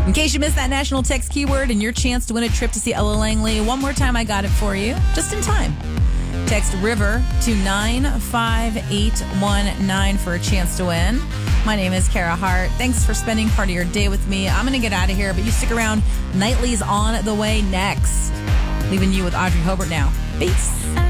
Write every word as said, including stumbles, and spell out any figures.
In case you missed that national text keyword and your chance to win a trip to see Ella Langley, one more time I got it for you, just in time. Text RIVER to nine five eight one nine for a chance to win. My name is Kara Hart. Thanks for spending part of your day with me. I'm going to get out of here, but you stick around. Nightly's on the way next. Leaving you with Audrey Hobart now. Peace.